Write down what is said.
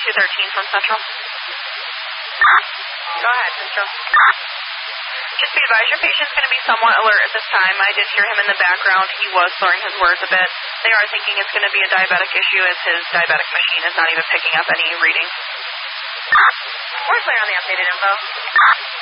213 from Central. Go ahead, Central. Just be advised, your patient's going to be somewhat alert at this time. I did hear him in the background. He was slurring his words a bit. They are thinking it's going to be a diabetic issue as his diabetic machine is not even picking up any reading. We're clear on the updated info.